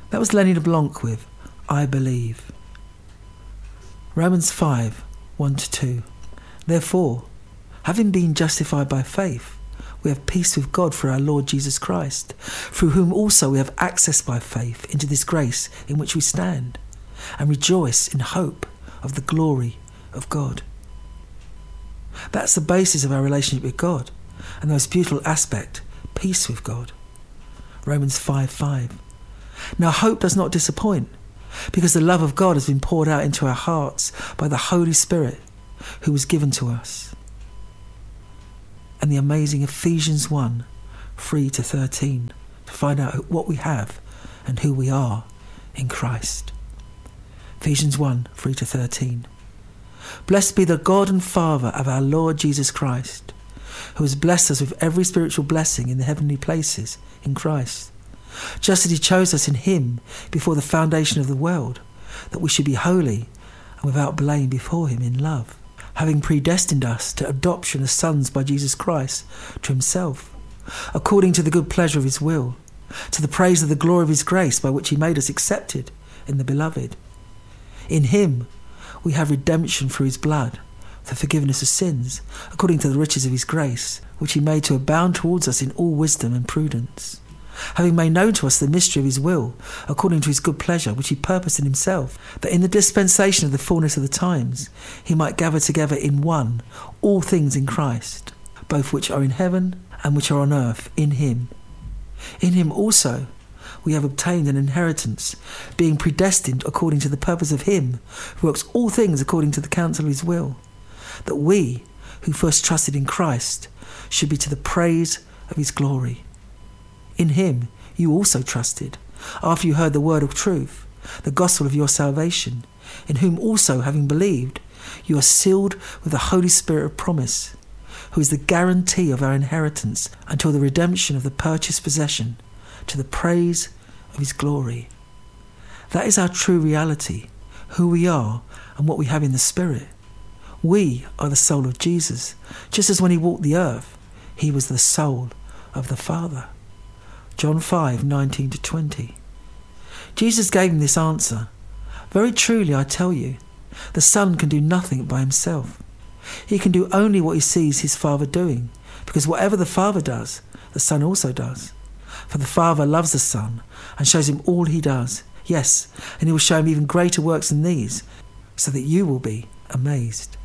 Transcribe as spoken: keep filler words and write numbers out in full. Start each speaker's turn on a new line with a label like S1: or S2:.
S1: That was Lenny LeBlanc with I Believe. Romans five, one to two. Therefore, having been justified by faith, we have peace with God through our Lord Jesus Christ, through whom also we have access by faith into this grace in which we stand, and rejoice in hope of the glory of God. That's the basis of our relationship with God, and the most beautiful aspect, peace with God. Romans five, five. Now hope does not disappoint, because the love of God has been poured out into our hearts by the Holy Spirit who was given to us. And the amazing Ephesians one, three to thirteen, to find out what we have and who we are in Christ. Ephesians one, three to thirteen. Blessed be the God and Father of our Lord Jesus Christ, who has blessed us with every spiritual blessing in the heavenly places in Christ, just as he chose us in him before the foundation of the world, that we should be holy and without blame before him in love, having predestined us to adoption as sons by Jesus Christ to himself, according to the good pleasure of his will, to the praise of the glory of his grace by which he made us accepted in the beloved. In him we have redemption through his blood, the forgiveness of sins, according to the riches of his grace, which he made to abound towards us in all wisdom and prudence, having made known to us the mystery of his will, according to his good pleasure, which he purposed in himself, that in the dispensation of the fullness of the times he might gather together in one all things in Christ, both which are in heaven and which are on earth, in him. In him also we have obtained an inheritance, being predestined according to the purpose of him who works all things according to the counsel of his will, that we, who first trusted in Christ, should be to the praise of his glory. In him you also trusted, after you heard the word of truth, the gospel of your salvation, in whom also, having believed, you are sealed with the Holy Spirit of promise, who is the guarantee of our inheritance until the redemption of the purchased possession, to the praise of his glory. That is our true reality, who we are and what we have in the Spirit. We are the soul of Jesus, just as when he walked the earth, he was the soul of the Father. John five, nineteen to twenty. Jesus gave him this answer. Very truly I tell you, the Son can do nothing by himself. He can do only what he sees his Father doing, because whatever the Father does, the Son also does. For the Father loves the Son and shows him all he does. Yes, and he will show him even greater works than these, so that you will be amazed.